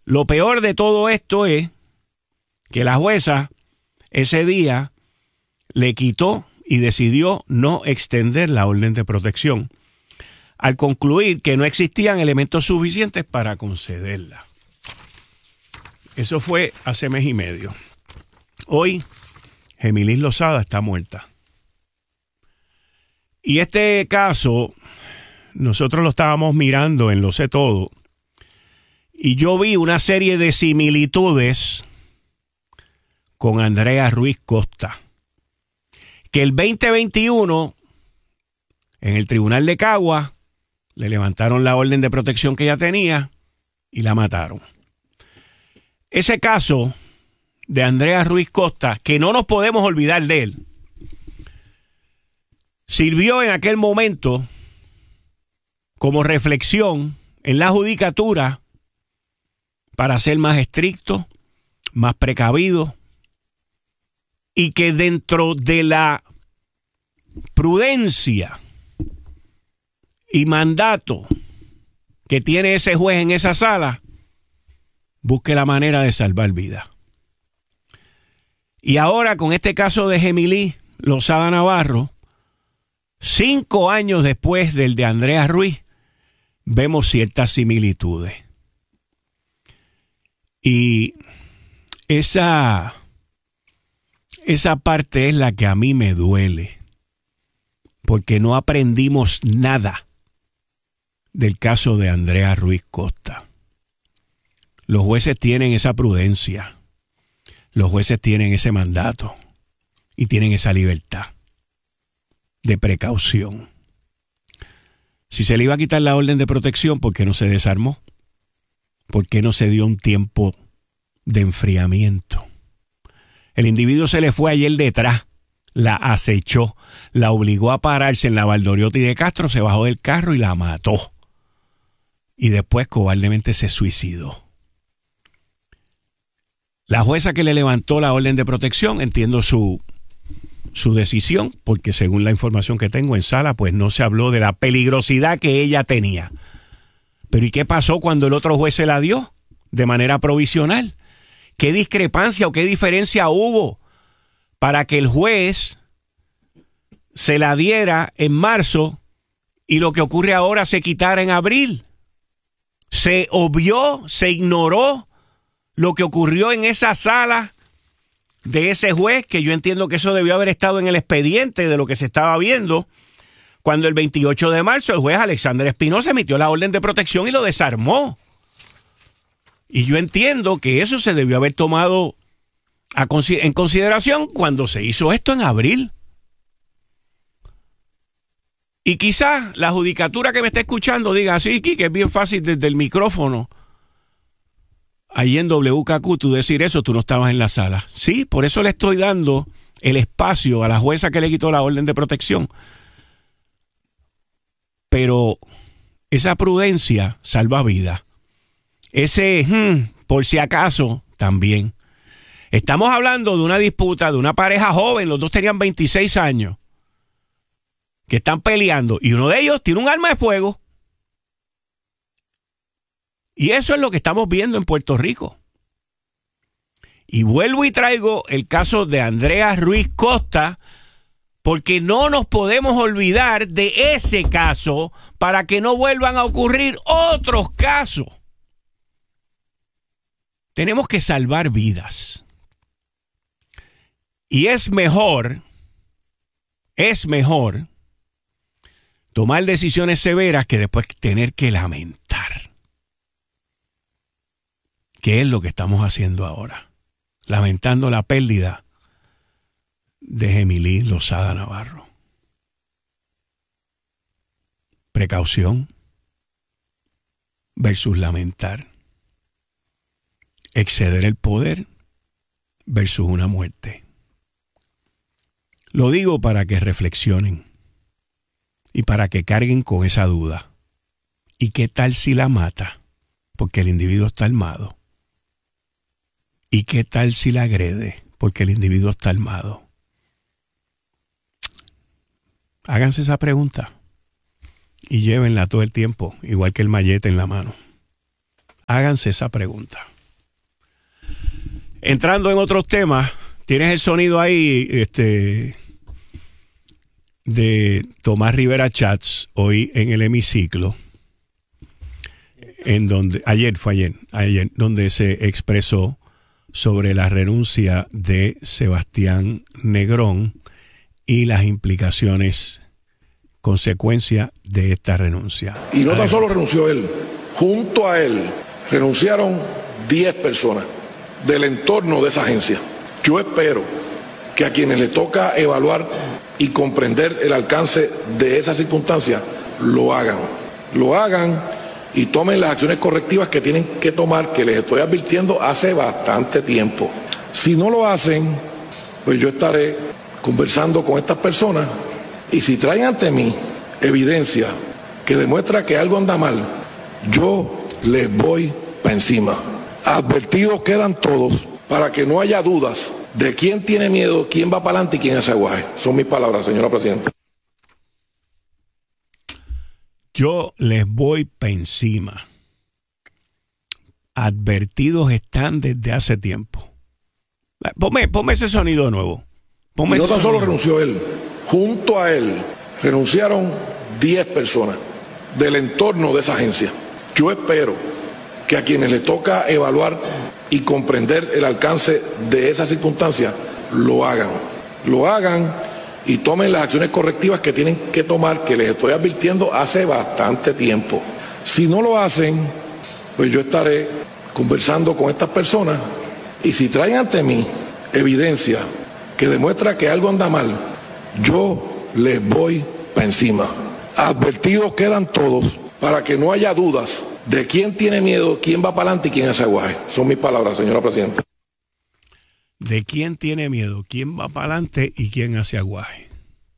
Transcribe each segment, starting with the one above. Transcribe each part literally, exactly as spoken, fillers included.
Lo peor de todo esto es que la jueza ese día le quitó y decidió no extender la orden de protección, al concluir que no existían elementos suficientes para concederla. Eso fue hace mes y medio. Hoy, Gemilis Lozada está muerta. Y este caso, nosotros lo estábamos mirando en Lo Sé Todo, y yo vi una serie de similitudes con Andrea Ruiz Costa, que el veinte veintiuno, en el Tribunal de Caguas, le levantaron la orden de protección que ella tenía y la mataron. Ese caso de Andrea Ruiz Costa, que no nos podemos olvidar de él, sirvió en aquel momento como reflexión en la judicatura para ser más estricto, más precavido, y que dentro de la prudencia y mandato que tiene ese juez en esa sala, busque la manera de salvar vidas. Y ahora con este caso de Gemilis Lozada Navarro, cinco años después del de Andrea Ruiz, vemos ciertas similitudes. Y esa, esa parte es la que a mí me duele, porque no aprendimos nada del caso de Andrea Ruiz Costa. Los jueces tienen esa prudencia, los jueces tienen ese mandato y tienen esa libertad de precaución. Si se le iba a quitar la orden de protección, ¿por qué no se desarmó? ¿Por qué no se dio un tiempo de enfriamiento? El individuo se le fue ayer detrás, la acechó, la obligó a pararse en la Valdoriotti de Castro, se bajó del carro y la mató. Y después cobardemente se suicidó. La jueza que le levantó la orden de protección, entiendo su, su decisión, porque según la información que tengo en sala, pues no se habló de la peligrosidad que ella tenía. Pero ¿y qué pasó cuando el otro juez se la dio de manera provisional? ¿Qué discrepancia o qué diferencia hubo para que el juez se la diera en marzo y lo que ocurre ahora se quitara en abril? Se obvió, se ignoró lo que ocurrió en esa sala de ese juez, que yo entiendo que eso debió haber estado en el expediente de lo que se estaba viendo, cuando el veintiocho de marzo el juez Alexander Espinosa emitió la orden de protección y lo desarmó. Y yo entiendo que eso se debió haber tomado a consi- en consideración cuando se hizo esto en abril. Y quizás la judicatura que me está escuchando diga, sí, que es bien fácil desde el micrófono, ahí en W K Q, tú decir eso, tú no estabas en la sala. Sí, por eso le estoy dando el espacio a la jueza que le quitó la orden de protección. Pero esa prudencia salva vidas. Ese, hmm, por si acaso, también. Estamos hablando de una disputa de una pareja joven, los dos tenían veintiséis años, que están peleando, y uno de ellos tiene un arma de fuego. Y eso es lo que estamos viendo en Puerto Rico. Y vuelvo y traigo el caso de Andrea Ruiz Costa, porque no nos podemos olvidar de ese caso para que no vuelvan a ocurrir otros casos. Tenemos que salvar vidas. Y es mejor, es mejor tomar decisiones severas que después tener que lamentar. ¿Qué es lo que estamos haciendo ahora? Lamentando la pérdida de Gemilis Lozada Navarro. Precaución versus lamentar. Exceder el poder versus una muerte. Lo digo para que reflexionen y para que carguen con esa duda. ¿Y qué tal si la mata? Porque el individuo está armado. ¿Y qué tal si la agrede? Porque el individuo está armado. Háganse esa pregunta y llévenla todo el tiempo, igual que el mallete en la mano. Háganse esa pregunta. Entrando en otros temas, tienes el sonido ahí, este, de Tomás Rivera Chats hoy en el hemiciclo, en donde, ayer fue ayer, ayer, donde se expresó sobre la renuncia de Sebastián Negrón y las implicaciones, consecuencia de esta renuncia. Y no tan solo renunció él, junto a él renunciaron diez personas del entorno de esa agencia. Yo espero que a quienes les toca evaluar y comprender el alcance de esa circunstancia, lo hagan. Lo hagan y tomen las acciones correctivas que tienen que tomar, que les estoy advirtiendo hace bastante tiempo. Si no lo hacen, pues yo estaré conversando con estas personas y si traen ante mí evidencia que demuestra que algo anda mal, yo les voy para encima. Advertidos quedan todos para que no haya dudas de quién tiene miedo, quién va para adelante y quién hace aguaje. Son mis palabras, señora presidenta. Yo les voy para encima. Advertidos están desde hace tiempo. Ponme, ponme ese sonido de nuevo. Ponme y no tan solo sonido. renunció él, junto a él renunciaron diez personas del entorno de esa agencia. Yo espero que a quienes les toca evaluar y comprender el alcance de esa circunstancia, lo hagan. Lo hagan y tomen las acciones correctivas que tienen que tomar, que les estoy advirtiendo hace bastante tiempo. Si no lo hacen, pues yo estaré conversando con estas personas y si traen ante mí evidencia que demuestra que algo anda mal, yo les voy para encima. Advertidos quedan todos para que no haya dudas de quién tiene miedo, quién va para adelante y quién hace aguaje. Son mis palabras, señora presidenta. De quién tiene miedo, quién va para adelante y quién hace aguaje.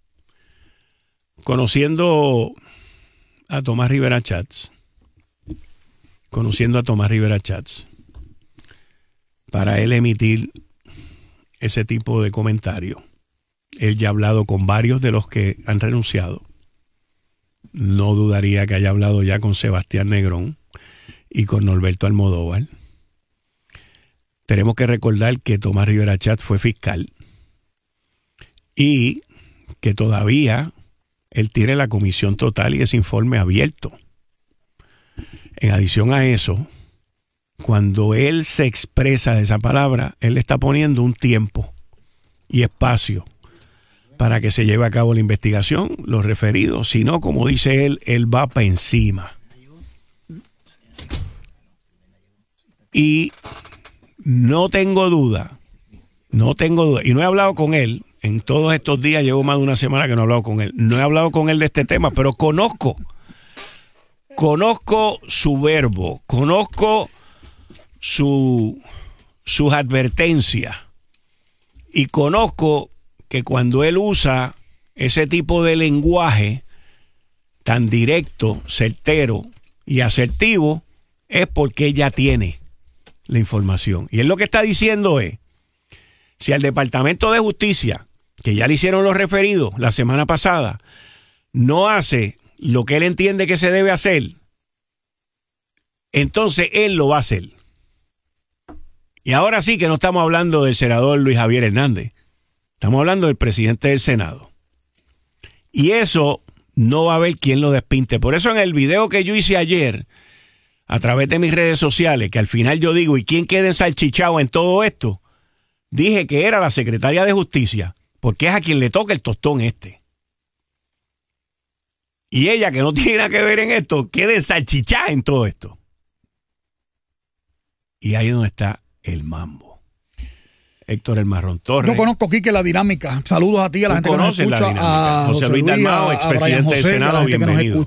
Conociendo a Tomás Rivera Chats, conociendo a Tomás Rivera Chats, para él emitir ese tipo de comentario, él ya ha hablado con varios de los que han renunciado. No dudaría que haya hablado ya con Sebastián Negrón y con Norberto Almodóvar. Tenemos que recordar que Tomás Rivera Chats fue fiscal y que todavía él tiene la comisión total y ese informe abierto. En adición a eso, cuando él se expresa de esa palabra, él le está poniendo un tiempo y espacio para que se lleve a cabo la investigación, los referidos. Si no, como dice él, él va para encima. Y no tengo duda, no tengo duda, y no he hablado con él, en todos estos días, llevo más de una semana que no he hablado con él, no he hablado con él de este tema, pero conozco, conozco su verbo, conozco su, sus advertencias, y conozco que cuando él usa ese tipo de lenguaje tan directo, certero y asertivo, es porque ya tiene la información. Y él lo que está diciendo es, si al Departamento de Justicia, que ya le hicieron los referidos la semana pasada, no hace lo que él entiende que se debe hacer, entonces él lo va a hacer. Y ahora sí que no estamos hablando del senador Luis Javier Hernández, estamos hablando del presidente del Senado. Y eso no va a haber quien lo despinte. Por eso en el video que yo hice ayer, a través de mis redes sociales, que al final yo digo, ¿y quién queda ensalchichado en todo esto? Dije que era la secretaria de Justicia, porque es a quien le toca el tostón este. Y ella, que no tiene nada que ver en esto, queda ensalchichada en todo esto. Y ahí es donde está el mambo. Héctor El Marrón Torres. Yo conozco, Quique, la dinámica. Saludos a ti, a la gente que nos escucha. A José, José Luis Dalmau, expresidente del Senado, bienvenido.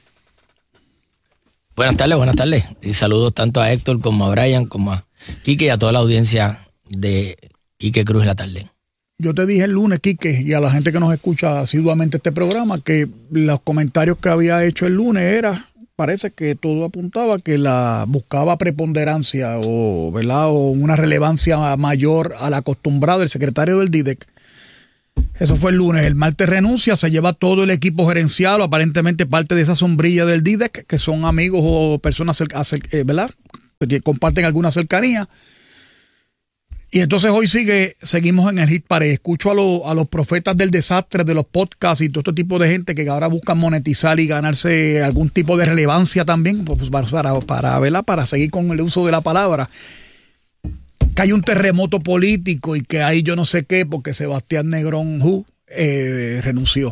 Buenas tardes, buenas tardes. Y saludos tanto a Héctor como a Brian, como a Quique y a toda la audiencia de Quique Cruz la tarde. Yo te dije el lunes, Quique, y a la gente que nos escucha asiduamente este programa, que los comentarios que había hecho el lunes era, parece que todo apuntaba que la buscaba preponderancia o, ¿verdad? o una relevancia mayor a la acostumbrada del secretario del D I D E C. Eso fue el lunes. El martes renuncia, se lleva todo el equipo gerencial, o aparentemente parte de esa sombrilla del D I D E C, que son amigos o personas, ¿verdad?, que comparten alguna cercanía. Y entonces hoy sigue, seguimos en el hit parade. Escucho a, lo, a los profetas del desastre, de los podcasts y todo este tipo de gente que ahora buscan monetizar y ganarse algún tipo de relevancia también, pues para, para, para, ¿verdad? Para seguir con el uso de la palabra. Que hay un terremoto político y que hay yo no sé qué, porque Sebastián Negrón Who, eh, renunció.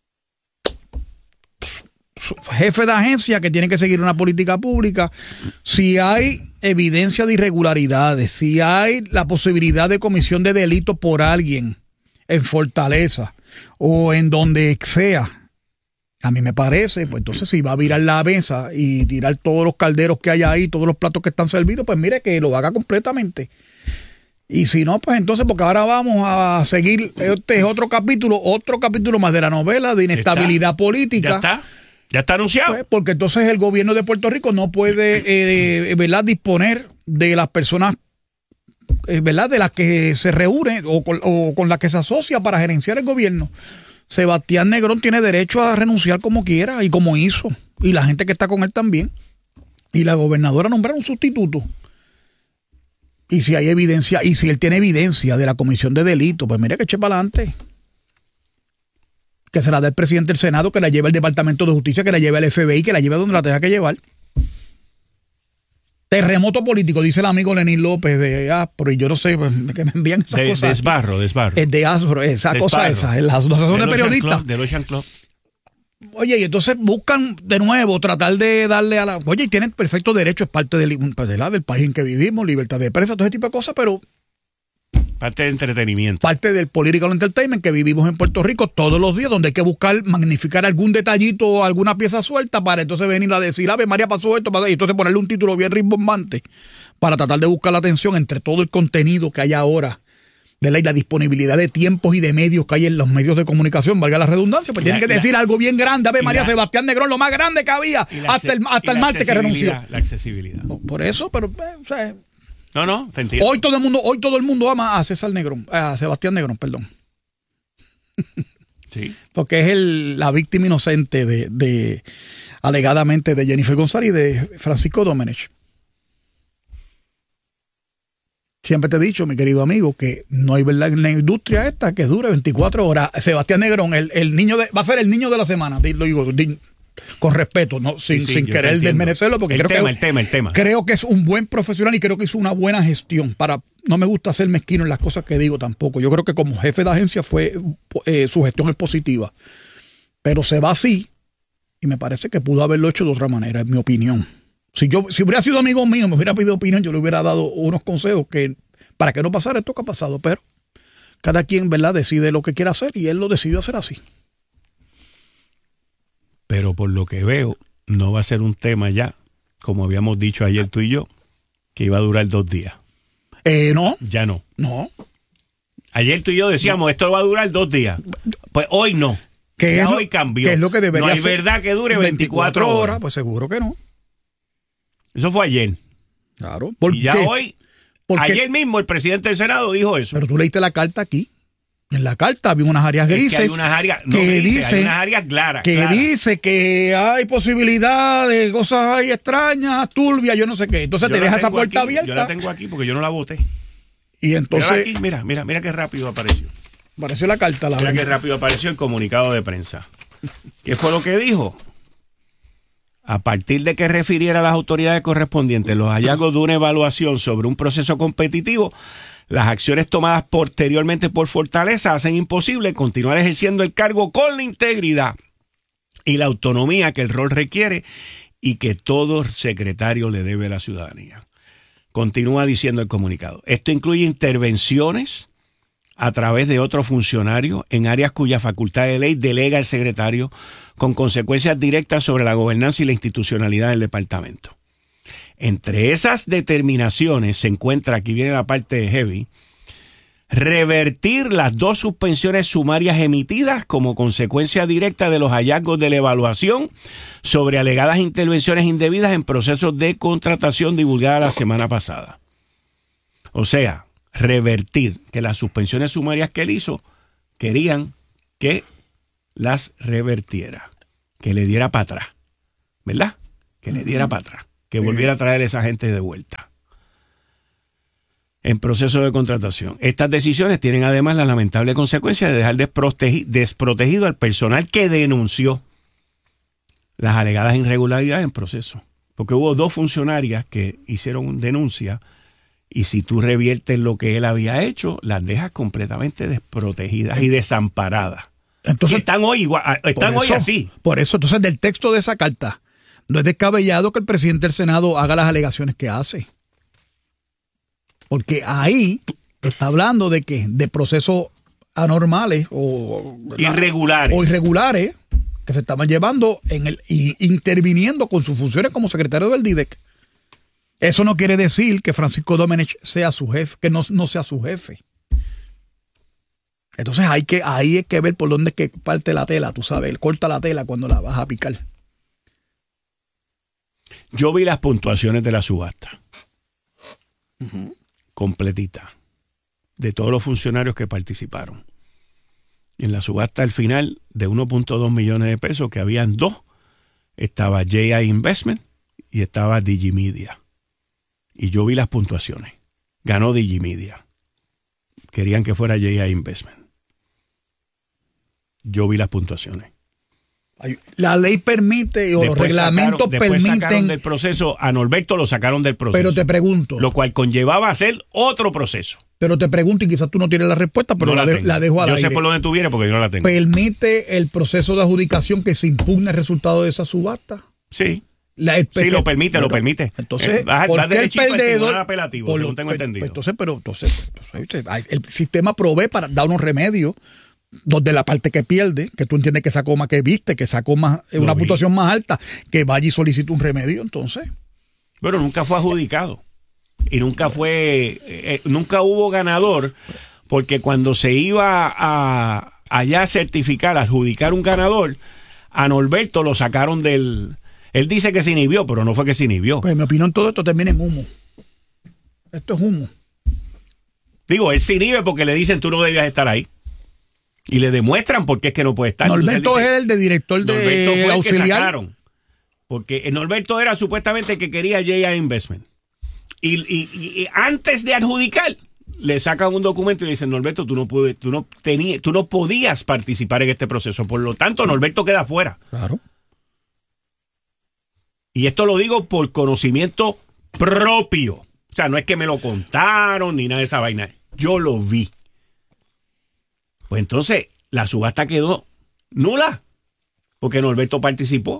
Jefe de agencia que tiene que seguir una política pública. Si hay evidencia de irregularidades, si hay la posibilidad de comisión de delito por alguien en Fortaleza o en donde sea, a mí me parece, pues entonces si va a virar la mesa y tirar todos los calderos que hay ahí, todos los platos que están servidos, pues mire que lo haga completamente. Y si no, pues entonces, porque ahora vamos a seguir, este es otro capítulo, otro capítulo más de la novela de inestabilidad ¿Está? política. Ya está. Ya está anunciado. Pues porque entonces el gobierno de Puerto Rico no puede eh, ¿verdad? disponer de las personas eh, ¿verdad? de las que se reúne o con, o con las que se asocia para gerenciar el gobierno. Sebastián Negrón tiene derecho a renunciar como quiera y como hizo. Y la gente que está con él también. Y la gobernadora nombrar un sustituto. Y si hay evidencia, y si él tiene evidencia de la comisión de delito, pues mira que eche para adelante. Que se la dé el presidente del Senado, que la lleve el Departamento de Justicia, que la lleve el F B I, que la lleve donde la tenga que llevar. Terremoto político, dice el amigo Lenín López de Aspro, y yo no sé, que me envían esas de, cosas. Desbarro, desbarro. Es de Aspro, esa Desbarro. cosa esa, en la asociación de, de periodistas. De Ocean Club. Oye, y entonces buscan de nuevo tratar de darle a la... Oye, y tienen perfecto derecho, es parte del, de la, del país en que vivimos, libertad de prensa, todo ese tipo de cosas, pero... Parte de entretenimiento. Parte del political entertainment que vivimos en Puerto Rico todos los días, donde hay que buscar magnificar algún detallito o alguna pieza suelta para entonces venir a decir, Ave María pasó esto, pasó, y entonces ponerle un título bien rimbombante para tratar de buscar la atención entre todo el contenido que hay ahora, ¿verdad? Y la disponibilidad de tiempos y de medios que hay en los medios de comunicación, valga la redundancia, pues tienen que la, decir algo bien grande. Ave María, la, Sebastián Negrón, lo más grande que había, hasta el, hasta el martes que renunció. La accesibilidad. Por eso, pero... O sea, No, no, te entiendo. Hoy todo el mundo, hoy todo el mundo ama a César Negrón, a Sebastián Negrón, perdón. Sí. Porque es el, la víctima inocente de, de alegadamente de Jennifer González y de Francisco Domenech. Siempre te he dicho, mi querido amigo, que no hay verdad en la industria esta que dure veinticuatro horas. Sebastián Negrón, el, el niño de, va a ser el niño de la semana, lo digo, con respeto, no sin, sí, sí, sin querer desmerecerlo, porque el creo, tema, que, el tema, el tema. creo que es un buen profesional y creo que hizo una buena gestión. Para no me gusta ser mezquino en las cosas que digo tampoco. Yo creo que como jefe de agencia fue eh, su gestión es positiva, pero se va así y me parece que pudo haberlo hecho de otra manera, en mi opinión. Si yo si hubiera sido amigo mío, me hubiera pedido opinión, yo le hubiera dado unos consejos que para que no pasara esto que ha pasado, pero cada quien, ¿verdad?, decide lo que quiere hacer y él lo decidió hacer así. Pero por lo que veo, no va a ser un tema ya, como habíamos dicho ayer tú y yo, que iba a durar dos días. Eh, no. Ya no. No. Ayer tú y yo decíamos, no. Esto va a durar dos días. Pues hoy no. ¿Qué ya es hoy lo, cambió. ¿Qué es lo que debería no hay ser? verdad que dure veinticuatro, veinticuatro horas. Pues seguro que no. Eso fue ayer. Claro. ¿Por y ya qué? hoy, Porque, ayer mismo el presidente del Senado dijo eso. Pero tú leíste la carta aquí. En la carta había unas áreas grises. Es que hay unas áreas, no que grises, dice, hay unas áreas claras. Que claras. dice que hay posibilidad de cosas ahí extrañas, turbias, yo no sé qué. Entonces yo te deja esa puerta aquí, abierta. Yo la tengo aquí porque yo no la voté. Y entonces. Aquí, mira, mira, mira qué rápido apareció. Apareció la carta. La mira verdad. qué rápido apareció el comunicado de prensa. ¿Qué fue lo que dijo? A partir de que refiriera a las autoridades correspondientes los hallazgos de una evaluación sobre un proceso competitivo, las acciones tomadas posteriormente por Fortaleza hacen imposible continuar ejerciendo el cargo con la integridad y la autonomía que el rol requiere y que todo secretario le debe a la ciudadanía. Continúa diciendo el comunicado. Esto incluye intervenciones a través de otro funcionario en áreas cuya facultad de ley delega el secretario con consecuencias directas sobre la gobernanza y la institucionalidad del departamento. Entre esas determinaciones se encuentra, aquí viene la parte de heavy, revertir las dos suspensiones sumarias emitidas como consecuencia directa de los hallazgos de la evaluación sobre alegadas intervenciones indebidas en procesos de contratación divulgada la semana pasada. O sea, revertir que las suspensiones sumarias que él hizo querían que las revertiera, que le diera para atrás, ¿verdad? Que le diera para atrás, que volviera a traer a esa gente de vuelta. en proceso de contratación. Estas decisiones tienen además la lamentable consecuencia de dejar desprotegi- desprotegido al personal que denunció las alegadas irregularidades en proceso. Porque hubo dos funcionarias que hicieron denuncia y si tú reviertes lo que él había hecho, las dejas completamente desprotegidas y desamparadas. Entonces, y están hoy, igual, están hoy eso, así. Por eso, entonces, del texto de esa carta, no es descabellado que el presidente del Senado haga las alegaciones que hace. Porque ahí está hablando de que de procesos anormales o irregulares o irregulares que se estaban llevando en el y interviniendo con sus funciones como secretario del D I D E C. Eso no quiere decir que Francisco Domenech sea su jefe, que no, no sea su jefe. Entonces hay que ahí hay que ver por dónde es que parte la tela, tú sabes, él corta la tela cuando la vas a picar. Yo vi las puntuaciones de la subasta. Uh-huh. Completita. De todos los funcionarios que participaron. Y en la subasta al final de uno punto dos millones de pesos, que habían dos, estaba J I Investment y estaba Digimedia. Y yo vi las puntuaciones. Ganó Digimedia. Querían que fuera J I Investment. Yo vi las puntuaciones. La ley permite o después los reglamentos sacaron, después permiten. Sacaron del proceso, a Norberto lo sacaron del proceso. Pero te pregunto. Lo cual conllevaba hacer otro proceso. Pero te pregunto, y quizás tú no tienes la respuesta, pero no la, la, de, la dejo al yo aire. Yo sé por dónde tú vienes porque yo no la tengo. ¿Permite el proceso de adjudicación que se impugne el resultado de esa subasta? Sí. La, el, sí, lo permite, pero, lo permite. Entonces, eh, vas, ¿por vas qué el perdedor? Apelativo, por, según tengo pero, entendido. Entonces, pero entonces, entonces, el sistema provee para dar unos remedios donde la parte que pierde, que tú entiendes que sacó más que viste, que sacó más lo una vi. puntuación más alta, que vaya y solicite un remedio, entonces. Pero nunca fue adjudicado. Y nunca fue, eh, nunca hubo ganador, porque cuando se iba a allá a certificar, a adjudicar un ganador, a Norberto lo sacaron del... Él dice que se inhibió, pero no fue que se inhibió. Pues mi opinión, todo esto termina en humo. Esto es humo. Digo, él se inhibe porque le dicen tú no debías estar ahí. Y le demuestran por qué es que no puede estar. Norberto es el de director de Norberto fue auxiliar. El que sacaron, porque Norberto era supuestamente el que quería J I Investment. Y, y, y antes de adjudicar, le sacan un documento y le dicen, Norberto, tú no, pude, tú, no tenías, tú no podías participar en este proceso. Por lo tanto, Norberto queda fuera. Claro. Y esto lo digo por conocimiento propio. O sea, no es que me lo contaron ni nada de esa vaina. Yo lo vi. Pues entonces, la subasta quedó nula. Porque Norberto participó.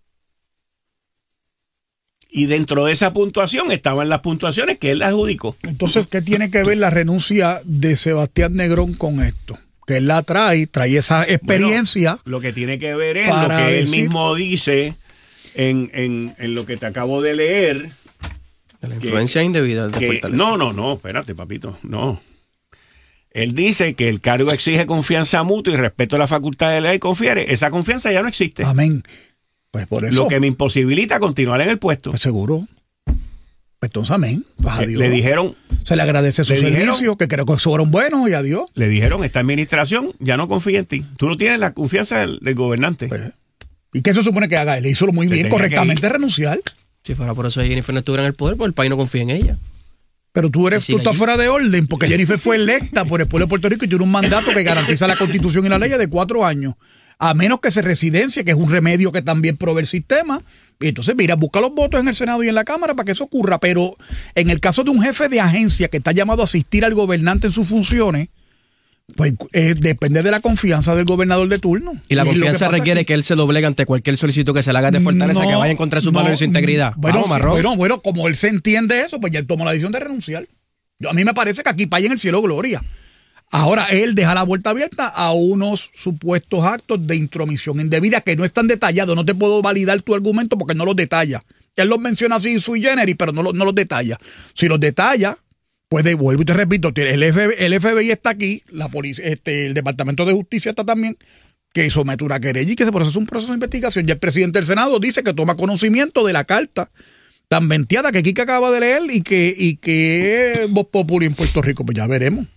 Y dentro de esa puntuación estaban las puntuaciones que él adjudicó. Entonces, ¿qué tiene que ver la renuncia de Sebastián Negrón con esto? Que él la trae, trae esa experiencia. Bueno, lo que tiene que ver es lo que decir... él mismo dice en, en, en lo que te acabo de leer. De la influencia que, indebida. De que, no, no, no, espérate, papito, no. Él dice que el cargo exige confianza mutua y respeto a la facultad de ley confiere. Esa confianza ya no existe. Amén. Pues por eso. Lo que me imposibilita continuar en el puesto. Pues seguro. Pues entonces, amén. Pues adiós. Le dijeron. Se le agradece su le servicio, dijeron, que creo que fueron buenos y adiós. Le dijeron, esta administración ya no confía en ti. Tú no tienes la confianza del, del gobernante. Pues, ¿y qué se supone que haga? Él hizo muy bien, correctamente renunciar. Si fuera por eso Jennifer no estuviera en el poder, pues el país no confía en ella. Pero tú eres, tú estás fuera de orden, porque Jennifer fue electa por el pueblo de Puerto Rico y tiene un mandato que garantiza la Constitución y la ley de cuatro años. A menos que se residencie, que es un remedio que también provee el sistema. Y entonces, mira, busca los votos en el Senado y en la Cámara para que eso ocurra. Pero en el caso de un jefe de agencia que está llamado a asistir al gobernante en sus funciones, pues eh, depende de la confianza del gobernador de turno. Y la y confianza que requiere que... que él se doblegue ante cualquier solicitud que se le haga de fortaleza, no, que vaya en contra de sus no, valores y su integridad. Bueno, Vamos, sí, bueno, bueno, como él se entiende eso, pues ya él tomó la decisión de renunciar. Yo, a mí me parece que aquí paya en el cielo gloria. Ahora él deja la vuelta abierta a unos supuestos actos de intromisión indebida que no están detallados. No te puedo validar tu argumento porque no los detalla. Él los menciona así sui generis, pero no, lo, no los detalla. Si los detalla, pues de, vuelvo y te repito, el, F, el F B I está aquí, la policía, este, el Departamento de Justicia está también, que somete una querella y que se procesa un proceso de investigación. Ya el presidente del Senado dice que toma conocimiento de la carta tan venteada que Kike acaba de leer y que, y que es voz populi en Puerto Rico. Pues ya veremos.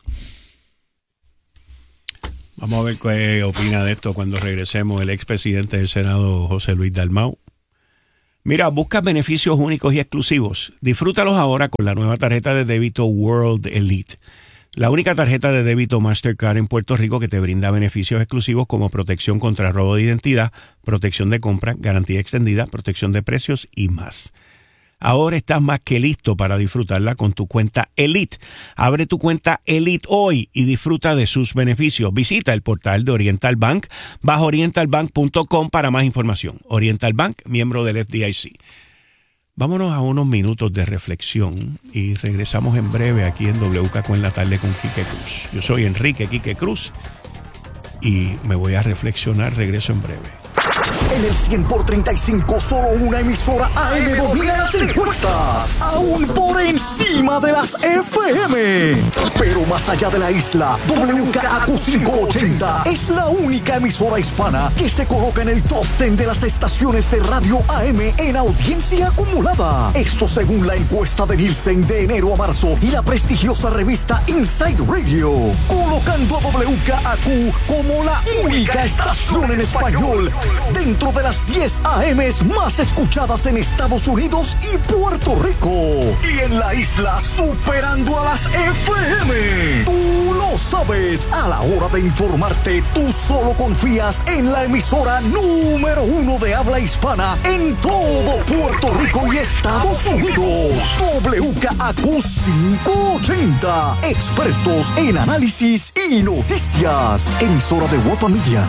Vamos a ver qué opina de esto cuando regresemos el expresidente del Senado, José Luis Dalmau. Mira, buscas beneficios únicos y exclusivos. Disfrútalos ahora con la nueva tarjeta de débito World Elite. La única tarjeta de débito Mastercard en Puerto Rico que te brinda beneficios exclusivos como protección contra robo de identidad, protección de compra, garantía extendida, protección de precios y más. Ahora estás más que listo para disfrutarla con tu cuenta Elite. Abre tu cuenta Elite hoy y disfruta de sus beneficios. Visita el portal de Oriental Bank bajo oriental bank punto com para más información. Oriental Bank, miembro del F D I C. Vámonos a unos minutos de reflexión y regresamos en breve aquí en W K Q en la tarde con Quique Cruz. Yo soy Enrique Quique Cruz y me voy a reflexionar. Regreso en breve. En el cien por treinta y cinco, solo una emisora A M domina las encuestas, aún por encima de las F M. Pero más allá de la isla, W K A Q quinientos ochenta es la única emisora hispana que se coloca en el top diez de las estaciones de radio A M en audiencia acumulada. Esto según la encuesta de Nielsen de enero a marzo y la prestigiosa revista Inside Radio, colocando a W K A Q como la única estación en español dentro de las diez A Ms más escuchadas en Estados Unidos y Puerto Rico. Y en la isla superando a las F M. Tú lo sabes. A la hora de informarte, tú solo confías en la emisora número uno de habla hispana en todo Puerto Rico y Estados Unidos. W K A Q quinientos ochenta. Expertos en análisis y noticias. Emisora de Guapa Media.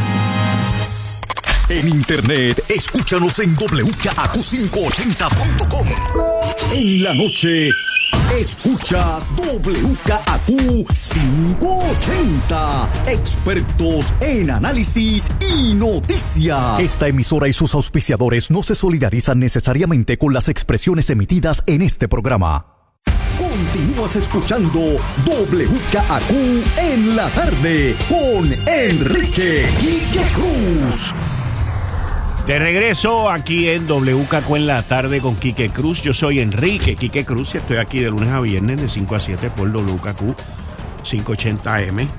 En internet, escúchanos en w k a q quinientos ochenta punto com. En la noche, escuchas W K A Q quinientos ochenta. Expertos en análisis y noticias. Esta emisora y sus auspiciadores no se solidarizan necesariamente con las expresiones emitidas en este programa. Continúas escuchando W K A Q en la tarde con Enrique Quique Cruz. De regreso aquí en W K Q en la tarde con Quique Cruz. Yo soy Enrique Quique Cruz y estoy aquí de lunes a viernes de cinco a siete por W K Q quinientos ochenta A M.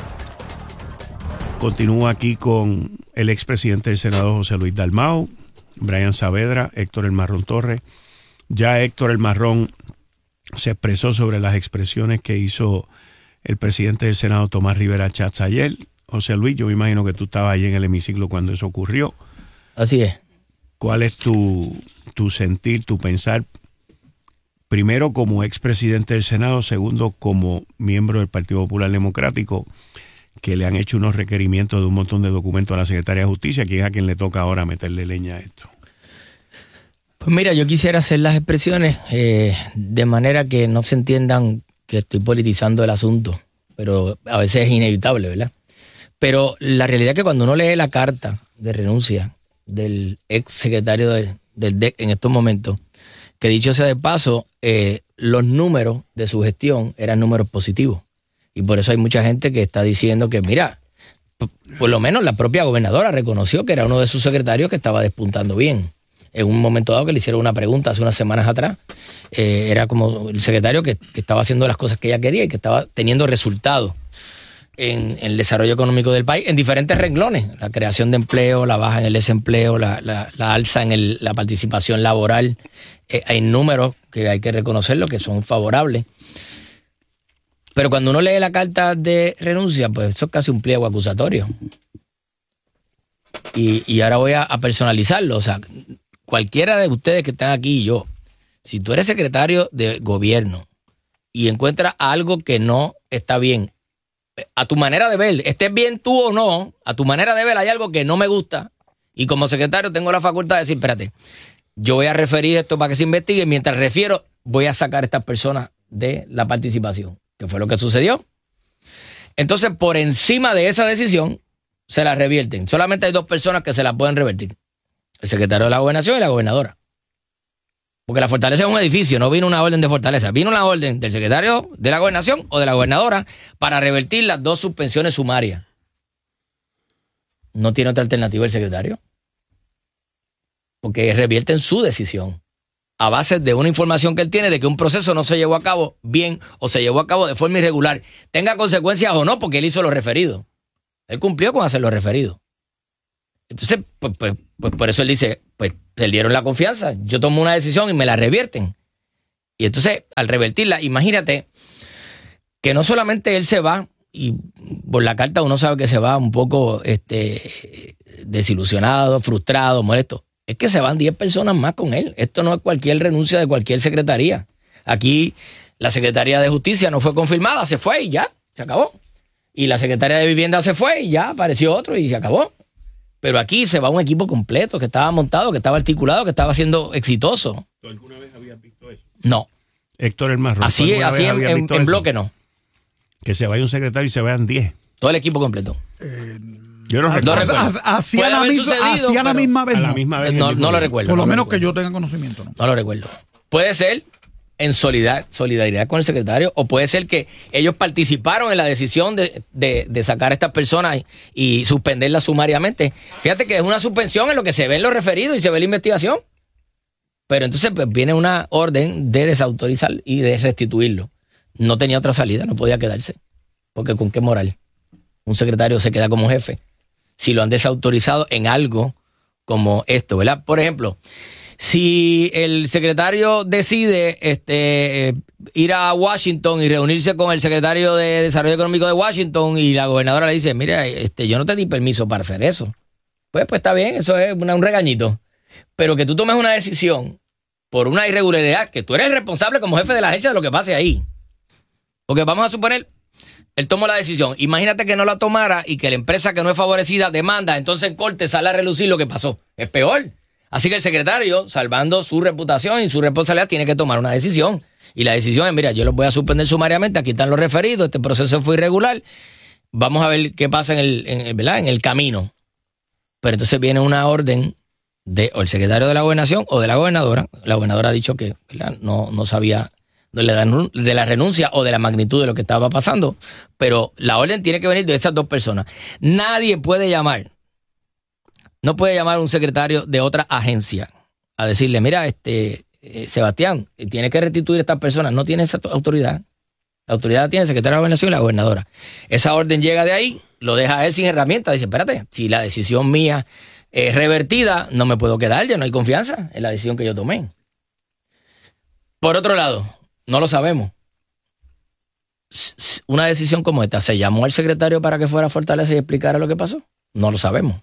Continúo aquí con el expresidente del Senado José Luis Dalmau, Brian Saavedra, Héctor El Marrón Torres. Ya Héctor El Marrón se expresó sobre las expresiones que hizo el presidente del Senado Tomás Rivera Schatz ayer. José Luis, yo me imagino que tú estabas ahí en el hemiciclo cuando eso ocurrió. Así es. ¿Cuál es tu, tu sentir, tu pensar? Primero, como expresidente del Senado. Segundo, como miembro del Partido Popular Democrático, que le han hecho unos requerimientos de un montón de documentos a la Secretaría de Justicia, que es a quien le toca ahora meterle leña a esto. Pues mira, yo quisiera hacer las expresiones eh, de manera que no se entiendan que estoy politizando el asunto, pero a veces es inevitable, ¿verdad? Pero la realidad es que cuando uno lee la carta de renuncia del ex secretario de, del D E C en estos momentos, que dicho sea de paso, eh, los números de su gestión eran números positivos. Y por eso hay mucha gente que está diciendo que, mira, p- por lo menos la propia gobernadora reconoció que era uno de sus secretarios que estaba despuntando bien. En un momento dado que le hicieron una pregunta hace unas semanas atrás, eh, era como el secretario que, que estaba haciendo las cosas que ella quería y que estaba teniendo resultados en, en el desarrollo económico del país, en diferentes renglones: la creación de empleo, la baja en el desempleo, la, la, la alza en el, la participación laboral. Eh, hay números que hay que reconocerlo que son favorables. Pero cuando uno lee la carta de renuncia, pues eso es casi un pliego acusatorio. Y, y ahora voy a, a personalizarlo. O sea, cualquiera de ustedes que están aquí y yo, si tú eres secretario de gobierno y encuentras algo que no está bien, a tu manera de ver, estés bien tú o no, a tu manera de ver hay algo que no me gusta, y como secretario tengo la facultad de decir, espérate, yo voy a referir esto para que se investigue, y mientras refiero voy a sacar a estas personas de la participación, que fue lo que sucedió. Entonces, por encima de esa decisión, se la revierten. Solamente hay dos personas que se la pueden revertir: el secretario de la Gobernación y la gobernadora. Porque la fortaleza es un edificio, no vino una orden de fortaleza, vino una orden del secretario de la Gobernación o de la gobernadora para revertir las dos suspensiones sumarias. No tiene otra alternativa el secretario, porque revierten su decisión a base de una información que él tiene de que un proceso no se llevó a cabo bien o se llevó a cabo de forma irregular, tenga consecuencias o no, porque él hizo lo referido. Él cumplió con hacer lo referido. Entonces, pues, pues, pues por eso él dice, pues perdieron la confianza. Yo tomo una decisión y me la revierten. Y entonces, al revertirla, imagínate que no solamente él se va, y por la carta uno sabe que se va un poco este, desilusionado, frustrado, molesto. Es que se van diez personas más con él. Esto no es cualquier renuncia de cualquier secretaría. Aquí la Secretaría de Justicia no fue confirmada, se fue y ya, se acabó. Y la Secretaría de Vivienda se fue y ya apareció otro y se acabó. Pero aquí se va un equipo completo que estaba montado, que estaba articulado, que estaba siendo exitoso. ¿Tú alguna vez habías visto eso? No. Héctor El Marrón. Así, así en, en, en bloque no. Que se vaya un secretario y se vayan diez. Todo el equipo completo. Eh, Yo no recuerdo. Hacía la, misma, hacía la misma vez. A la misma vez no, no lo recuerdo. Por lo no menos lo que yo tenga conocimiento. No, no lo recuerdo. Puede ser en solidaridad, solidaridad con el secretario, o puede ser que ellos participaron en la decisión de, de, de sacar a estas personas y, y suspenderlas sumariamente. Fíjate que es una suspensión en lo que se ve en los referidos y se ve la investigación. Pero entonces pues, viene una orden de desautorizar y de restituirlo. No tenía otra salida, no podía quedarse. Porque ¿con qué moral? Un secretario se queda como jefe si lo han desautorizado en algo como esto, ¿verdad? Por ejemplo, si el secretario decide este, eh, ir a Washington y reunirse con el secretario de Desarrollo Económico de Washington y la gobernadora le dice, mira, este, yo no te di permiso para hacer eso. Pues, pues está bien, eso es una, un regañito. Pero que tú tomes una decisión por una irregularidad, que tú eres el responsable como jefe de la agencia de lo que pase ahí. Porque vamos a suponer, él tomó la decisión. Imagínate que no la tomara y que la empresa que no es favorecida demanda, entonces en corte sale a relucir lo que pasó. Es peor. Así que el secretario, salvando su reputación y su responsabilidad, tiene que tomar una decisión. Y la decisión es, mira, yo los voy a suspender sumariamente, aquí están los referidos, este proceso fue irregular. Vamos a ver qué pasa en el, en, ¿verdad? en el camino. Pero entonces viene una orden de o el secretario de la Gobernación o de la gobernadora. La gobernadora ha dicho que ¿verdad? no, no sabía de la, de la renuncia o de la magnitud de lo que estaba pasando, pero la orden tiene que venir de esas dos personas. Nadie puede llamar, no puede llamar a un secretario de otra agencia a decirle, mira, este eh, Sebastián, tiene que restituir a estas personas. No tiene esa autoridad. La autoridad la tiene el secretario de la Gobernación y la gobernadora. Esa orden llega de ahí, lo deja a él sin herramienta. Dice, espérate, si la decisión mía es revertida, no me puedo quedar, ya no hay confianza en la decisión que yo tomé. Por otro lado, no lo sabemos. Una decisión como esta, ¿se llamó al secretario para que fuera a Fortaleza y explicara lo que pasó? No lo sabemos.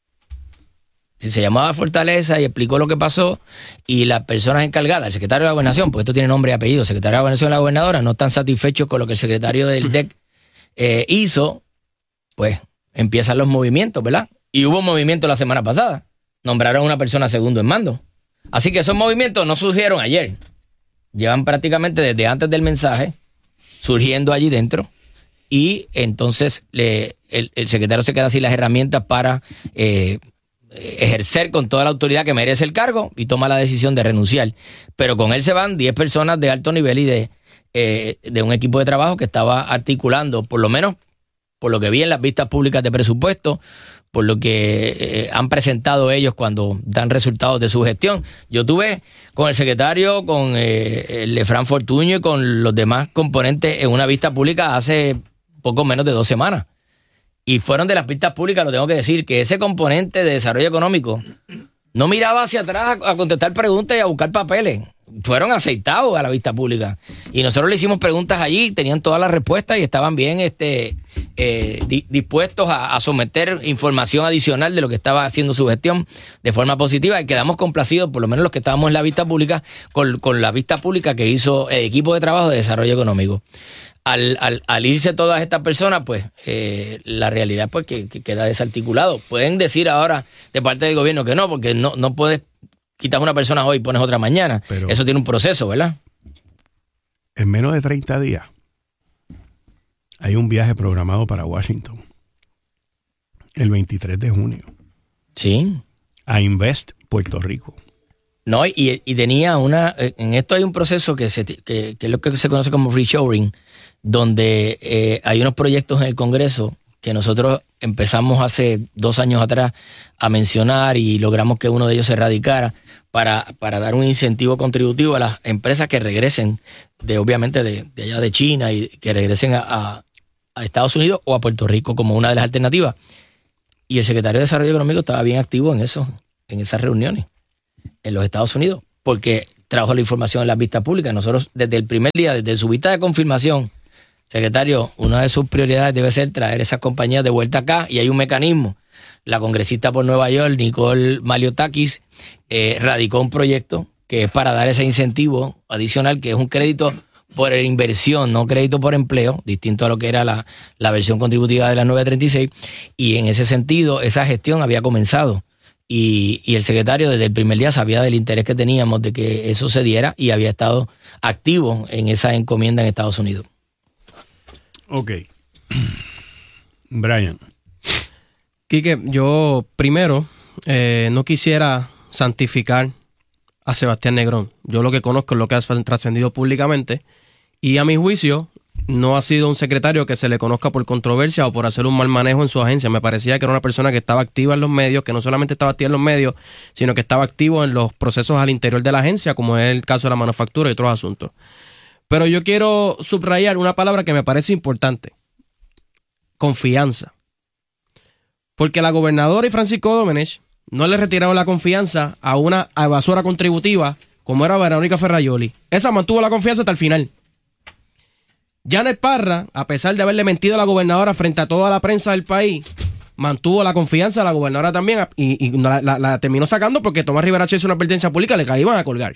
Si se llamaba a Fortaleza y explicó lo que pasó y las personas encargadas, el secretario de la Gobernación, porque esto tiene nombre y apellido, el secretario de la Gobernación y la gobernadora, no están satisfechos con lo que el secretario del D E C eh, hizo, pues empiezan los movimientos, ¿verdad? Y hubo un movimiento la semana pasada. Nombraron a una persona segundo en mando. Así que esos movimientos no surgieron ayer. Llevan prácticamente desde antes del mensaje surgiendo allí dentro. Y entonces le, el, el secretario se queda sin las herramientas para eh, ejercer con toda la autoridad que merece el cargo y toma la decisión de renunciar. Pero con él se van diez personas de alto nivel y de, eh, de un equipo de trabajo que estaba articulando, por lo menos por lo que vi en las vistas públicas de presupuesto, por lo que eh, han presentado ellos cuando dan resultados de su gestión. Yo tuve con el secretario, con eh, Lefran Fortuño y con los demás componentes en una vista pública hace poco menos de dos semanas. Y fueron de las vistas públicas, lo tengo que decir, que ese componente de desarrollo económico no miraba hacia atrás a, a contestar preguntas y a buscar papeles. Fueron aceitados a la vista pública. Y nosotros le hicimos preguntas allí, tenían todas las respuestas y estaban bien este, eh, di, dispuestos a, a someter información adicional de lo que estaba haciendo su gestión de forma positiva. Y quedamos complacidos, por lo menos los que estábamos en la vista pública, con, con la vista pública que hizo el equipo de trabajo de desarrollo económico. Al, al, al irse todas estas personas, pues eh, la realidad pues que, que queda desarticulado. Pueden decir ahora de parte del gobierno que no, porque no, no puedes quitas una persona hoy y pones otra mañana. Pero eso tiene un proceso, ¿verdad? En menos de treinta días hay un viaje programado para Washington. El veintitrés de junio. Sí. A Invest Puerto Rico. No, y, y tenía una... En esto hay un proceso que, se, que, que es lo que se conoce como reshoring, donde eh, hay unos proyectos en el Congreso que nosotros empezamos hace dos años atrás a mencionar y logramos que uno de ellos se radicara para, para dar un incentivo contributivo a las empresas que regresen, de obviamente de, de allá de China y que regresen a, a, a Estados Unidos o a Puerto Rico como una de las alternativas. Y el secretario de Desarrollo Económico estaba bien activo en eso, en esas reuniones. en los Estados Unidos, porque trajo la información en las vistas públicas. Nosotros, desde el primer día, desde su vista de confirmación, secretario, una de sus prioridades debe ser traer esas compañías de vuelta acá, y hay un mecanismo. La congresista por Nueva York, Nicole Maliotakis, eh, radicó un proyecto que es para dar ese incentivo adicional, que es un crédito por inversión, no crédito por empleo, distinto a lo que era la, la versión contributiva de la nueve treinta y seis, y en ese sentido esa gestión había comenzado, y, y el secretario desde el primer día sabía del interés que teníamos de que eso se diera, y había estado activo en esa encomienda en Estados Unidos. Ok. Brian. Quique, yo primero eh, no quisiera santificar a Sebastián Negrón. Yo lo que conozco es lo que ha trascendido públicamente, y a mi juicio no ha sido un secretario que se le conozca por controversia o por hacer un mal manejo en su agencia. Me parecía que era una persona que estaba activa en los medios, que no solamente estaba activa en los medios, sino que estaba activo en los procesos al interior de la agencia, como es el caso de la manufactura y otros asuntos. Pero yo quiero subrayar una palabra que me parece importante: confianza. Porque la gobernadora y Francisco Domenech no le retiraron la confianza a una evasora contributiva como era Verónica Ferraioli. Esa mantuvo la confianza hasta el final. Janet Parra, a pesar de haberle mentido a la gobernadora frente a toda la prensa del país, mantuvo la confianza a la gobernadora también, y, y la, la, la terminó sacando porque Tomás Rivera Chat hizo una advertencia pública, le iban a colgar.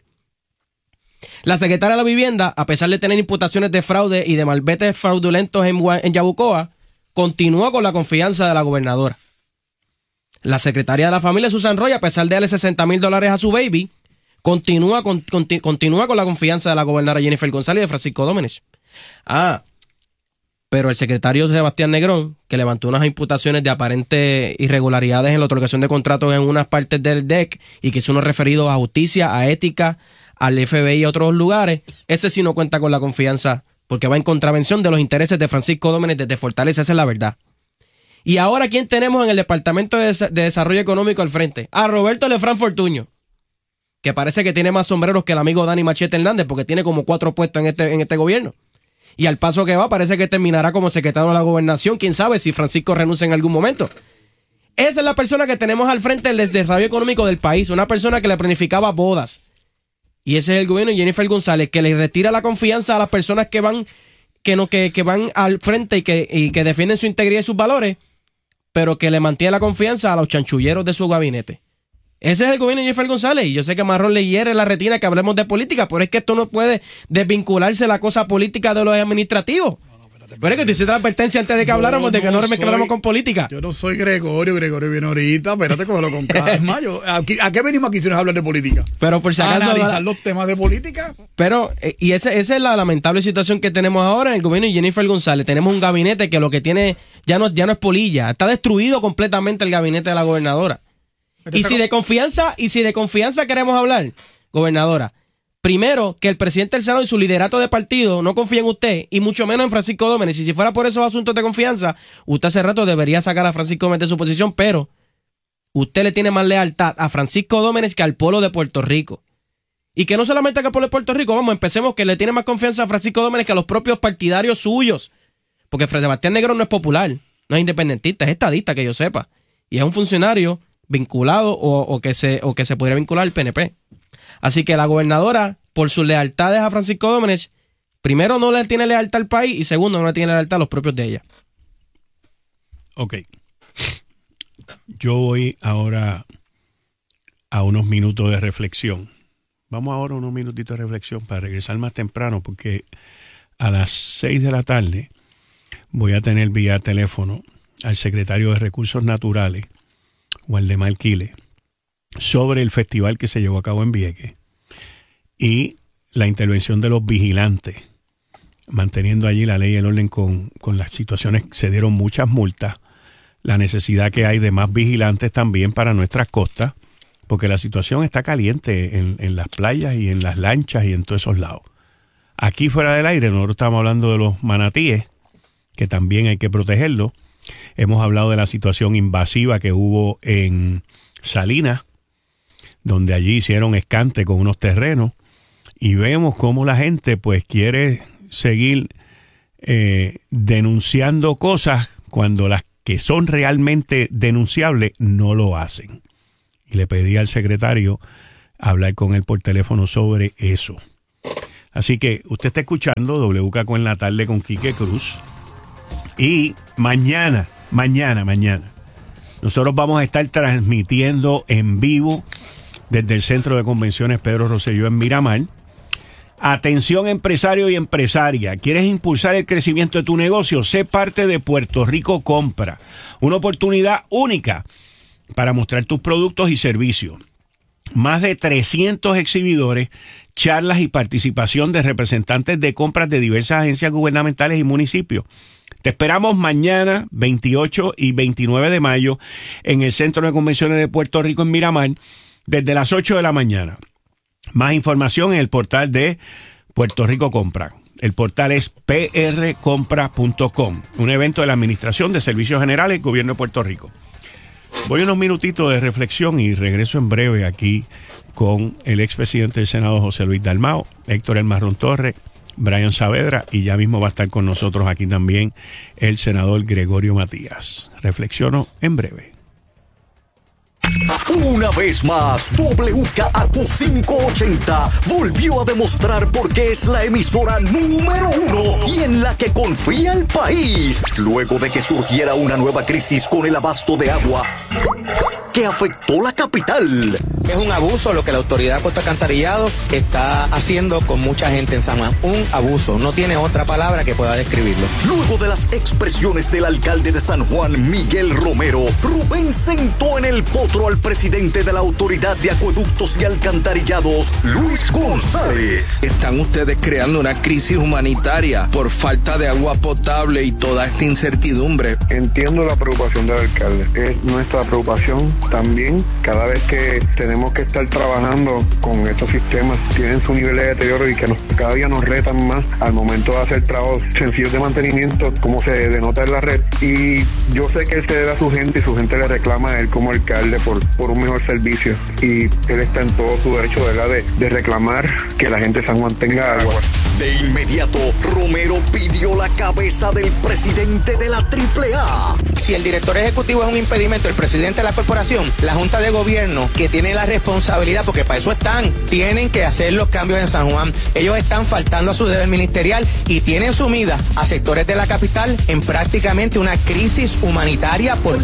La secretaria de la Vivienda, a pesar de tener imputaciones de fraude y de malvetes fraudulentos en, en Yabucoa, continúa con la confianza de la gobernadora. La secretaria de la Familia, Susan Roy, a pesar de darle sesenta mil dólares a su baby, continúa con, conti, continúa con la confianza de la gobernadora Jennifer González y de Francisco Domenech. Ah, pero el secretario Sebastián Negrón, que levantó unas imputaciones de aparentes irregularidades en la otorgación de contratos en unas partes del D E C y que hizo unos referidos a justicia, a ética, al F B I y a otros lugares, ese sí no cuenta con la confianza porque va en contravención de los intereses de Francisco Domenech desde Fortaleza. Esa es la verdad. Y ahora, ¿quién tenemos en el Departamento de, Des- de Desarrollo Económico al frente? A Roberto Lefranc Fortuño, que parece que tiene más sombreros que el amigo Dani Machete Hernández, porque tiene como cuatro puestos en este, en este gobierno. Y al paso que va, parece que terminará como secretario de la Gobernación. Quién sabe si Francisco renuncia en algún momento. Esa es la persona que tenemos al frente del desarrollo económico del país, una persona que le planificaba bodas. Y ese es el gobierno de Jennifer González, que le retira la confianza a las personas que van, que no, que, que van al frente y que, y que defienden su integridad y sus valores, pero que le mantiene la confianza a los chanchulleros de su gabinete. Ese es el gobierno de Jennifer González, y yo sé que Marrón le hiere la retina que hablemos de política, pero es que esto no puede desvincularse la cosa política de lo administrativo. No, no, espérate, pero es que te hiciste la advertencia antes de que habláramos no, de que no, no mezcláramos con política. Yo no soy Gregorio, Gregorio viene ahorita, espérate, cógelo con calma. Yo, aquí, ¿a qué venimos aquí si no es hablar de política? Pero por si acaso, a analizar los temas de política. Pero, y esa, esa es la lamentable situación que tenemos ahora en el gobierno de Jennifer González. Tenemos un gabinete que lo que tiene ya no, ya no es polilla, está destruido completamente el gabinete de la gobernadora. Y si de confianza, y si de confianza queremos hablar, gobernadora, primero, que el presidente del Senado y su liderato de partido no confía en usted, y mucho menos en Francisco Domenech. Y si fuera por esos asuntos de confianza, usted hace rato debería sacar a Francisco Domenech de su posición, pero usted le tiene más lealtad a Francisco Domenech que al pueblo de Puerto Rico. Y que no solamente al pueblo de Puerto Rico, vamos, empecemos que le tiene más confianza a Francisco Domenech que a los propios partidarios suyos. Porque Sebastián Negrón no es popular, no es independentista, es estadista, que yo sepa. Y es un funcionario vinculado o, o, que se, o que se podría vincular al P N P. Así que la gobernadora, por sus lealtades a Francisco Domenech, primero no le tiene lealtad al país y segundo no le tiene lealtad a los propios de ella. Ok. Yo voy ahora a unos minutos de reflexión. Vamos ahora a unos minutitos de reflexión para regresar más temprano, porque a las seis de la tarde voy a tener vía teléfono al secretario de Recursos Naturales, Waldemar Quiles, sobre el festival que se llevó a cabo en Vieques y la intervención de los vigilantes, manteniendo allí la ley y el orden con, con las situaciones. Se dieron muchas multas, la necesidad que hay de más vigilantes también para nuestras costas, porque la situación está caliente en, en las playas y en las lanchas y en todos esos lados. Aquí fuera del aire nosotros estamos hablando de los manatíes, que también hay que protegerlos. Hemos hablado de la situación invasiva que hubo en Salinas, donde allí hicieron escante con unos terrenos, y vemos cómo la gente pues quiere seguir eh, denunciando cosas cuando las que son realmente denunciables no lo hacen. Y le pedí al secretario hablar con él por teléfono sobre eso. Así que usted está escuchando W K Q en la tarde con Quique Cruz. Y mañana, mañana, mañana, nosotros vamos a estar transmitiendo en vivo desde el Centro de Convenciones Pedro Rosselló en Miramar. Atención empresario y empresaria, ¿quieres impulsar el crecimiento de tu negocio? Sé parte de Puerto Rico Compra, una oportunidad única para mostrar tus productos y servicios. Más de trescientos exhibidores, charlas y participación de representantes de compras de diversas agencias gubernamentales y municipios. Te esperamos mañana, veintiocho y veintinueve de mayo, en el Centro de Convenciones de Puerto Rico en Miramar, desde las ocho de la mañana. Más información en el portal de Puerto Rico Compra. El portal es p r compra punto com, un evento de la Administración de Servicios Generales del Gobierno de Puerto Rico. Voy unos minutitos de reflexión y regreso en breve aquí con el expresidente del Senado, José Luis Dalmau, Héctor El Marrón Torres, Brian Saavedra, y ya mismo va a estar con nosotros aquí también el senador Gregorio Matías. Reflexiono en breve. Una vez más, W K Q quinientos ochenta volvió a demostrar por qué es la emisora número uno y en la que confía el país, luego de que surgiera una nueva crisis con el abasto de agua que afectó la capital. Es un abuso lo que la autoridad de Puerto Alcantarillado está haciendo con mucha gente en San Juan. Un abuso, no tiene otra palabra que pueda describirlo. Luego de las expresiones del alcalde de San Juan, Miguel Romero, Rubén sentó en el potro al presidente de la Autoridad de Acueductos y Alcantarillados, Luis González. Están ustedes creando una crisis humanitaria por falta de agua potable y toda esta incertidumbre. Entiendo la preocupación del alcalde. Es nuestra preocupación también. Cada vez que tenemos que estar trabajando con estos sistemas, tienen su nivel de deterioro y que nos, cada día nos retan más al momento de hacer trabajos sencillos de mantenimiento, como se denota en la red. Y yo sé que él se debe a su gente y su gente le reclama a él como alcalde por, por un mejor servicio. Y él está en todo su derecho, ¿verdad?, de, de reclamar que la gente de San Juan tenga agua. De inmediato, Romero pidió la cabeza del presidente de la triple A. Si el director ejecutivo es un impedimento, el presidente de la corporación, la Junta de Gobierno, que tiene la responsabilidad, porque para eso están, tienen que hacer los cambios en San Juan. Ellos están faltando a su deber ministerial y tienen sumida a sectores de la capital en prácticamente una crisis humanitaria por